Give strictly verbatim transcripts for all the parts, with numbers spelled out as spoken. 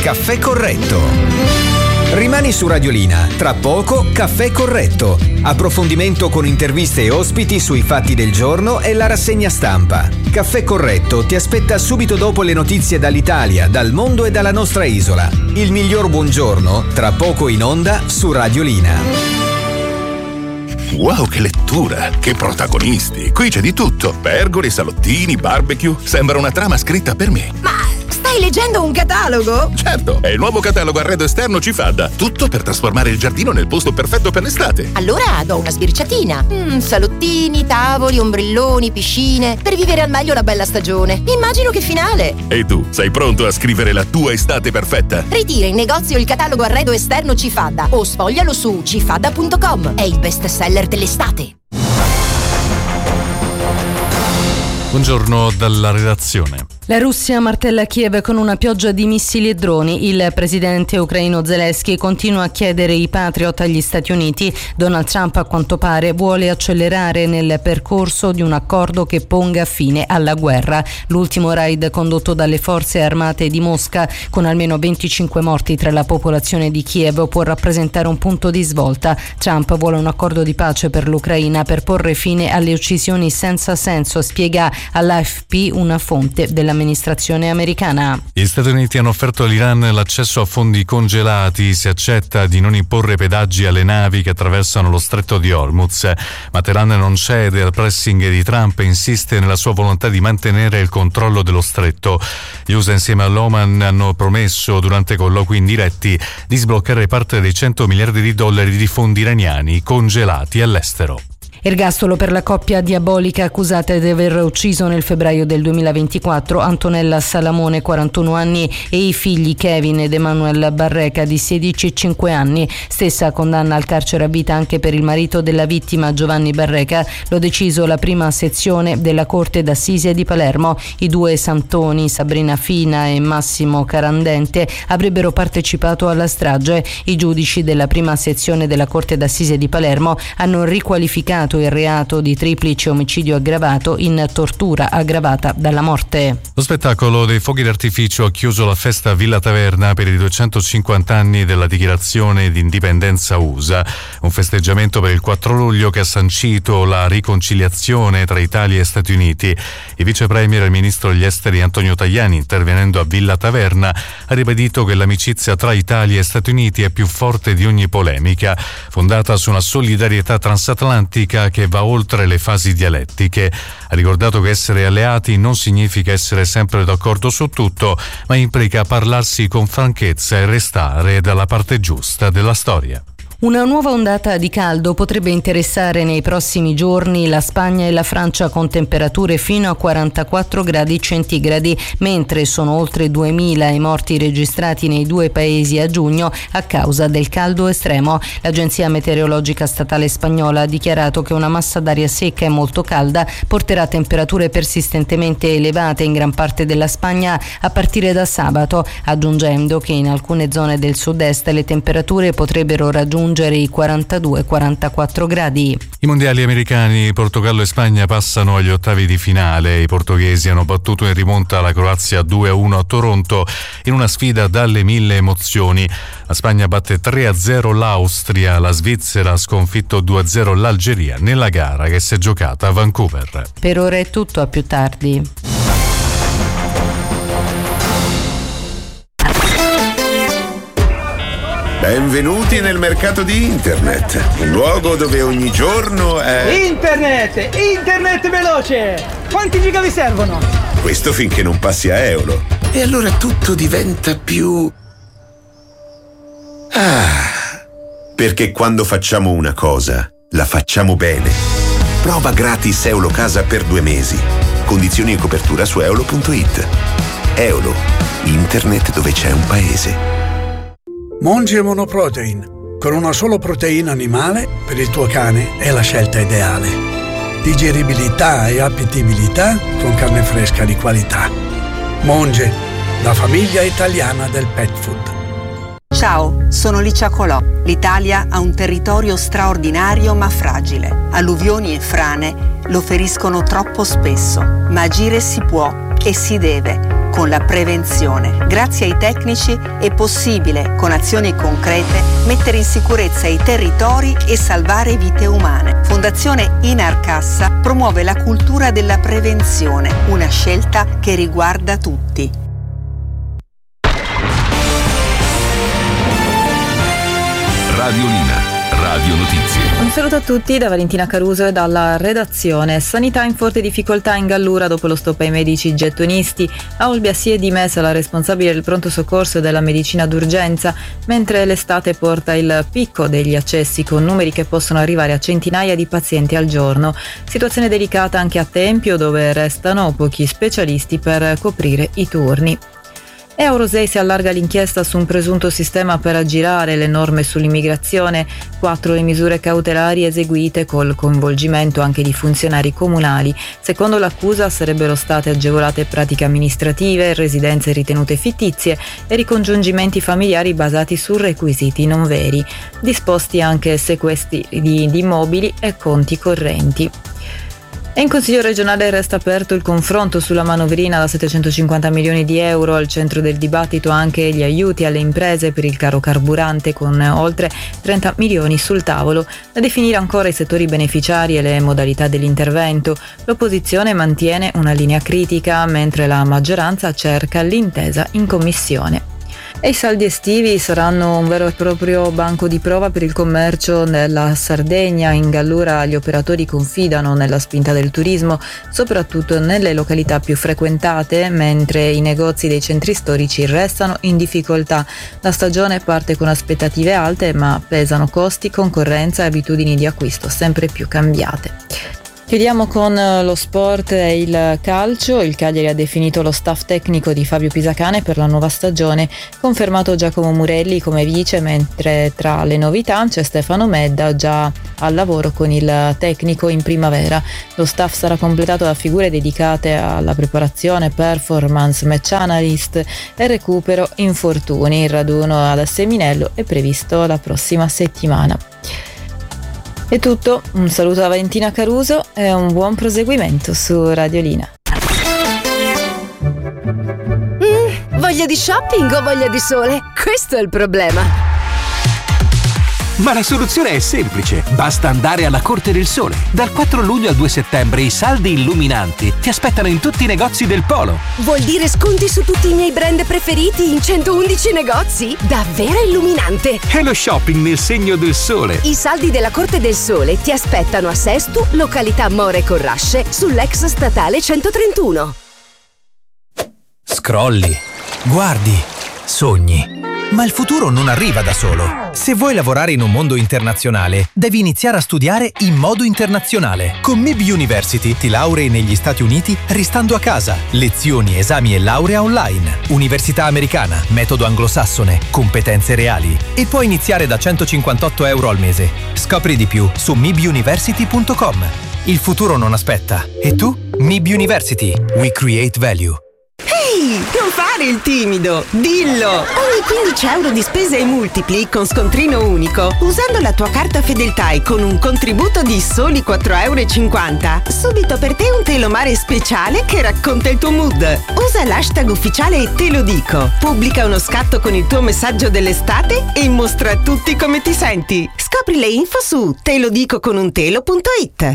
Caffè Corretto. Rimani su Radiolina, tra poco Caffè Corretto. Approfondimento con interviste e ospiti sui fatti del giorno e la rassegna stampa. Caffè Corretto ti aspetta subito dopo le notizie dall'Italia, dal mondo e dalla nostra isola. Il miglior buongiorno, tra poco in onda su Radiolina. Wow, che lettura! Che protagonisti! Qui c'è di tutto. Pergole, salottini, barbecue. Sembra una trama scritta per me. Ma stai leggendo un catalogo? Certo, è il nuovo catalogo arredo esterno Cifadda. Tutto per trasformare il giardino nel posto perfetto per l'estate. Allora do una sbirciatina. Mm, salottini, tavoli, ombrelloni, piscine. Per vivere al meglio la bella stagione. Immagino che finale. E tu, sei pronto a scrivere la tua estate perfetta? Ritira in negozio il catalogo arredo esterno Cifadda o sfoglialo su cifadda punto com. È il best seller dell'estate. Buongiorno dalla redazione. La Russia martella Kiev con una pioggia di missili e droni. Il presidente ucraino Zelensky continua a chiedere i Patriot agli Stati Uniti. Donald Trump, a quanto pare, vuole accelerare nel percorso di un accordo che ponga fine alla guerra. L'ultimo raid condotto dalle forze armate di Mosca, con almeno venticinque morti tra la popolazione di Kiev, può rappresentare un punto di svolta. Trump vuole un accordo di pace per l'Ucraina per porre fine alle uccisioni senza senso, spiega all'A F P una fonte dell'amministrazione americana. Gli Stati Uniti hanno offerto all'Iran l'accesso a fondi congelati se accetta di non imporre pedaggi alle navi che attraversano lo stretto di Hormuz, ma Teheran non cede al pressing di Trump e insiste nella sua volontà di mantenere il controllo dello stretto. Gli U S A insieme all'Oman hanno promesso durante colloqui indiretti di sbloccare parte dei cento miliardi di dollari di fondi iraniani congelati all'estero. Ergastolo per la coppia diabolica accusata di aver ucciso nel febbraio del duemilaventiquattro Antonella Salamone, quarantuno anni, e i figli Kevin ed Emanuel Barreca, di sedici e cinque anni. Stessa condanna al carcere a vita anche per il marito della vittima, Giovanni Barreca. L'ha deciso la prima sezione della Corte d'Assise di Palermo. I due santoni, Sabrina Fina e Massimo Carandente, avrebbero partecipato alla strage. I giudici della prima sezione della Corte d'Assise di Palermo hanno riqualificato il reato di triplice omicidio aggravato in tortura aggravata dalla morte. Lo spettacolo dei fuochi d'artificio ha chiuso la festa Villa Taverna per i duecentocinquanta anni della dichiarazione di indipendenza U S A, un festeggiamento per il quattro luglio che ha sancito la riconciliazione tra Italia e Stati Uniti. Il vice premier e il ministro degli esteri Antonio Tajani, intervenendo a Villa Taverna, ha ribadito che l'amicizia tra Italia e Stati Uniti è più forte di ogni polemica, fondata su una solidarietà transatlantica che va oltre le fasi dialettiche. Ha ricordato che essere alleati non significa essere sempre d'accordo su tutto, ma implica parlarsi con franchezza e restare dalla parte giusta della storia. Una nuova ondata di caldo potrebbe interessare nei prossimi giorni la Spagna e la Francia, con temperature fino a quarantaquattro gradi centigradi, mentre sono oltre duemila i morti registrati nei due paesi a giugno a causa del caldo estremo. L'Agenzia Meteorologica Statale spagnola ha dichiarato che una massa d'aria secca e molto calda porterà temperature persistentemente elevate in gran parte della Spagna a partire da sabato, aggiungendo che in alcune zone del sud-est le temperature potrebbero raggiungere i quarantadue quarantaquattro gradi. I mondiali americani, Portogallo e Spagna passano agli ottavi di finale. I portoghesi hanno battuto in rimonta la Croazia due a uno a Toronto in una sfida dalle mille emozioni. La Spagna batte tre a zero l'Austria, la Svizzera ha sconfitto due a zero l'Algeria nella gara che si è giocata a Vancouver. Per ora è tutto, a più tardi. Benvenuti nel mercato di internet, un luogo dove ogni giorno è... Internet! Internet veloce! Quanti giga vi servono? Questo finché non passi a euro. E allora tutto diventa più... Ah! Perché quando facciamo una cosa, la facciamo bene. Prova gratis Eulocasa per due mesi. Condizioni e copertura su eolo punto it. Eolo, internet dove c'è un paese. Monge Monoprotein, con una sola proteina animale per il tuo cane è la scelta ideale. Digeribilità e appetibilità con carne fresca di qualità. Monge, la famiglia italiana del pet food. Ciao, sono Licia Colò. L'Italia ha un territorio straordinario ma fragile. Alluvioni e frane lo feriscono troppo spesso, ma agire si può. e si deve. Con la prevenzione, grazie ai tecnici, è possibile, con azioni concrete, mettere in sicurezza i territori e salvare vite umane. Fondazione Inarcassa promuove la cultura della prevenzione, una scelta che riguarda tutti. Radiolina, Radio Notizie. Un saluto a tutti da Valentina Caruso e dalla redazione. Sanità in forte difficoltà in Gallura dopo lo stop ai medici gettonisti. A Olbia si è dimessa la responsabile del pronto soccorso e della medicina d'urgenza, mentre l'estate porta il picco degli accessi con numeri che possono arrivare a centinaia di pazienti al giorno. Situazione delicata anche a Tempio, dove restano pochi specialisti per coprire i turni. Eurosei si allarga l'inchiesta su un presunto sistema per aggirare le norme sull'immigrazione. Quattro le misure cautelari eseguite col coinvolgimento anche di funzionari comunali. Secondo l'accusa sarebbero state agevolate pratiche amministrative, residenze ritenute fittizie e ricongiungimenti familiari basati su requisiti non veri. Disposti anche sequestri di, di immobili e conti correnti. E in Consiglio regionale resta aperto il confronto sulla manovrina da settecentocinquanta milioni di euro. Al centro del dibattito anche gli aiuti alle imprese per il caro carburante, con oltre trenta milioni sul tavolo. Da definire ancora i settori beneficiari e le modalità dell'intervento. L'opposizione mantiene una linea critica, mentre la maggioranza cerca l'intesa in commissione. E i saldi estivi saranno un vero e proprio banco di prova per il commercio nella Sardegna. In Gallura gli operatori confidano nella spinta del turismo, soprattutto nelle località più frequentate, mentre i negozi dei centri storici restano in difficoltà. La stagione parte con aspettative alte, ma pesano costi, concorrenza e abitudini di acquisto sempre più cambiate. Chiudiamo con lo sport e il calcio. Il Cagliari ha definito lo staff tecnico di Fabio Pisacane per la nuova stagione, confermato Giacomo Murelli come vice, mentre tra le novità c'è Stefano Medda già al lavoro con il tecnico in primavera. Lo staff sarà completato da figure dedicate alla preparazione, performance, match analyst e recupero infortuni. Il raduno ad Seminello è previsto la prossima settimana. È tutto, un saluto da Valentina Caruso e un buon proseguimento su Radiolina. Mm, voglia di shopping o voglia di sole? Questo è il problema. Ma la soluzione è semplice, basta andare alla Corte del Sole. Dal quattro luglio al due settembre i saldi illuminanti ti aspettano in tutti i negozi del Polo. Vuol dire sconti su tutti i miei brand preferiti in centoundici negozi? Davvero illuminante! È lo shopping nel segno del sole. I saldi della Corte del Sole ti aspettano a Sestu, località More Corrasce, sull'ex statale centotrentuno. Scrolli, guardi, sogni. Ma il futuro non arriva da solo. Se vuoi lavorare in un mondo internazionale, devi iniziare a studiare in modo internazionale. Con M I B University ti laurei negli Stati Uniti restando a casa. Lezioni, esami e laurea online. Università americana, metodo anglosassone, competenze reali. E puoi iniziare da centocinquantotto euro al mese. Scopri di più su m i b university punto com. Il futuro non aspetta. E tu? M I B University. We create value. Ehi, non fare il timido, dillo! Ogni quindici euro di spese ai multipli con scontrino unico, usando la tua carta Fedeltà e con un contributo di soli quattro e cinquanta euro, subito per te un telomare speciale che racconta il tuo mood. Usa l'hashtag ufficiale Te lo dico, pubblica uno scatto con il tuo messaggio dell'estate e mostra a tutti come ti senti. Scopri le info su telodico con un telo punto it.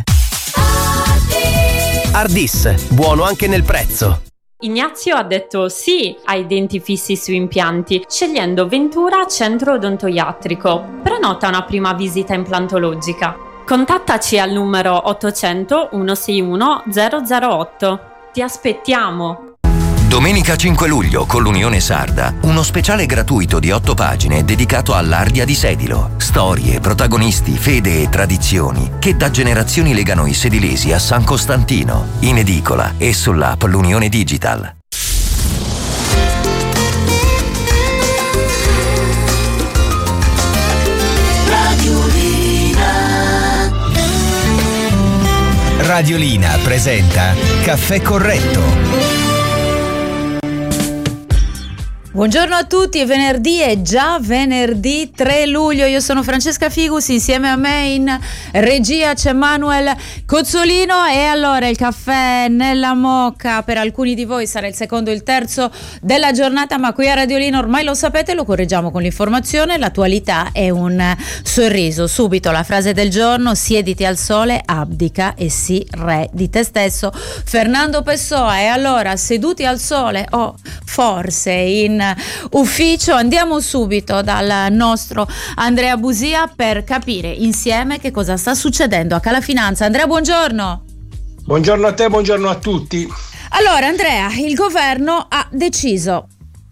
Ardis, buono anche nel prezzo. Ignazio ha detto sì ai denti fissi su impianti, scegliendo Ventura Centro Odontoiatrico. Prenota una prima visita implantologica. Contattaci al numero ottocento centosessantuno zero zero otto. Ti aspettiamo! Domenica cinque luglio con l'Unione Sarda, uno speciale gratuito di otto pagine dedicato all'Ardia di Sedilo. Storie, protagonisti, fede e tradizioni che da generazioni legano i sedilesi a San Costantino. In edicola e sull'app L'Unione Digital. Radiolina presenta Caffè Corretto. Buongiorno a tutti, è venerdì, è già venerdì tre luglio, io sono Francesca Figus, insieme a me in regia c'è Manuel Cozzolino e allora il caffè nella moka per alcuni di voi sarà il secondo e il terzo della giornata, ma qui a Radiolina ormai lo sapete, lo correggiamo con l'informazione, l'attualità è un sorriso. Subito la frase del giorno: siediti al sole, abdica e sii re di te stesso. Fernando Pessoa. E allora, seduti al sole o forse in ufficio, andiamo subito dal nostro Andrea Busia per capire insieme che cosa sta succedendo a Calafinanza. Andrea, buongiorno. Buongiorno a te, buongiorno a tutti. Allora Andrea, il governo ha deciso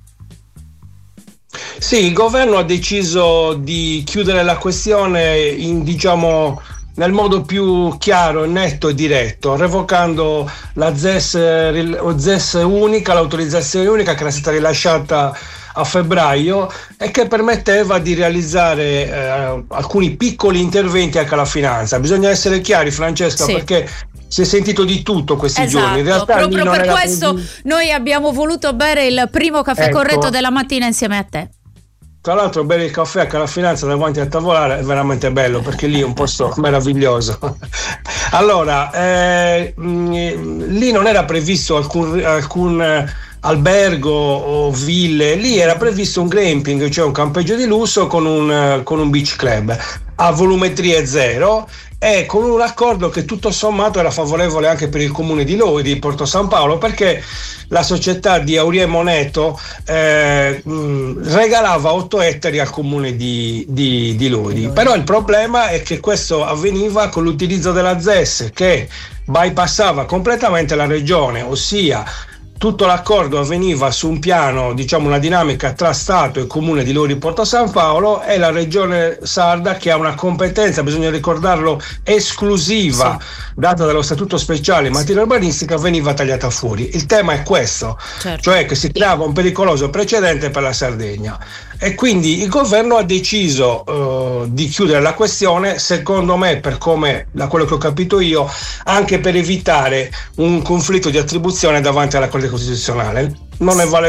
Sì, il governo ha deciso di chiudere la questione in, diciamo, nel modo più chiaro, netto e diretto, revocando la Z E S, o Z E S unica, l'autorizzazione unica che era stata rilasciata a febbraio e che permetteva di realizzare eh, alcuni piccoli interventi a Calafinanza. Bisogna essere chiari, Francesca, sì, perché si è sentito di tutto questi esatto, giorni. In realtà proprio non per era questo così. Noi abbiamo voluto bere il primo caffè Ecco. corretto della mattina insieme a te. Tra l'altro bere il caffè a Calafinanza davanti a tavolare è veramente bello, perché lì è un posto meraviglioso. Allora, eh, mh, lì non era previsto alcun, alcun eh, albergo o ville, lì era previsto un glamping, cioè un campeggio di lusso con un, eh, con un beach club a volumetrie zero e con un accordo che tutto sommato era favorevole anche per il comune di Lodi, di Porto San Paolo, perché la società di Aurie Moneto eh, mh, regalava otto ettari al comune di, di, di Lodi. Però il problema è che questo avveniva con l'utilizzo della Z E S, che bypassava completamente la regione, ossia tutto l'accordo avveniva su un piano, diciamo una dinamica tra Stato e Comune di Lodi Porto San Paolo e la Regione Sarda, che ha una competenza, bisogna ricordarlo, esclusiva, sì, data dallo Statuto speciale in materia urbanistica, veniva tagliata fuori. Il tema è questo, certo, cioè che si creava un pericoloso precedente per la Sardegna. E quindi il governo ha deciso uh, di chiudere la questione, secondo me, per come, da quello che ho capito io, anche per evitare un conflitto di attribuzione davanti alla Corte Costituzionale. Non ne vale